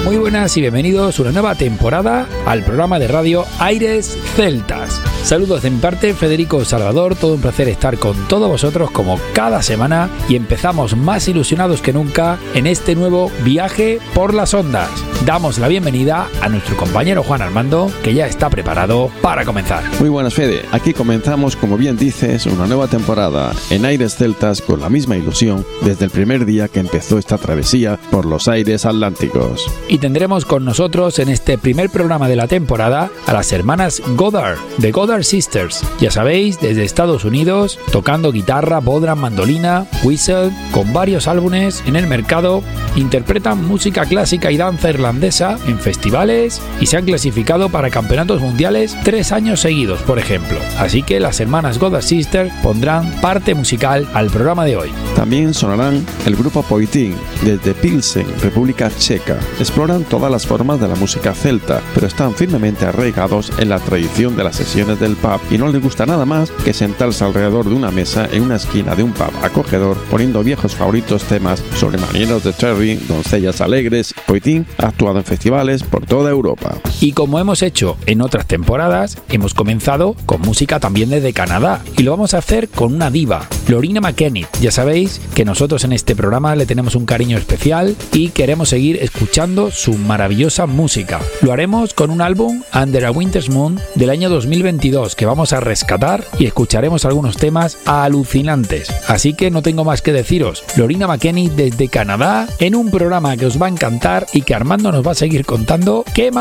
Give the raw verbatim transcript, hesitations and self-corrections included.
Muy buenas y bienvenidos a una nueva temporada al programa de radio Aires Celtas. Saludos de mi parte, Federico Salvador, todo un placer estar con todos vosotros como cada semana y empezamos más ilusionados que nunca en este nuevo viaje por las ondas. Damos la bienvenida a nuestro compañero Juan Armando, que ya está preparado para comenzar. Muy buenas, Fede. Aquí comenzamos, como bien dices, una nueva temporada en Aires Celtas con la misma ilusión desde el primer día que empezó esta travesía por los aires atlánticos. Y tendremos con nosotros en este primer programa de la temporada a las hermanas Goddard, de Goddard Sisters. Ya sabéis, desde Estados Unidos, tocando guitarra, bodhrán, mandolina, whistle, con varios álbumes en el mercado, interpretan música clásica y danza irlandesa en festivales y se han clasificado para campeonatos mundiales tres años seguidos, por ejemplo. Así que las hermanas Goddard Sisters pondrán parte musical al programa de hoy. También sonarán el grupo Poitín, desde Pilsen, República Checa. Exploran todas las formas de la música celta, pero están firmemente arraigados en la tradición de las sesiones del pub y no les gusta nada más que sentarse alrededor de una mesa en una esquina de un pub acogedor poniendo viejos favoritos temas sobre marineros de Terry, doncellas alegres. Poitín ha actuado en festivales por toda Europa. Y como hemos hecho en otras temporadas, hemos comenzado con música también desde Canadá y lo vamos a hacer con una diva, Lorina McKennitt. Ya sabéis que nosotros en este programa le tenemos un cariño especial y queremos seguir escuchando su maravillosa música. Lo haremos con un álbum, Under a Winter's Moon, del año dos mil veintidós, que vamos a rescatar y escucharemos algunos temas alucinantes. Así que no tengo más que deciros. Lorina McKennitt desde Canadá en un programa que os va a encantar y que Armando nos va a seguir contando qué más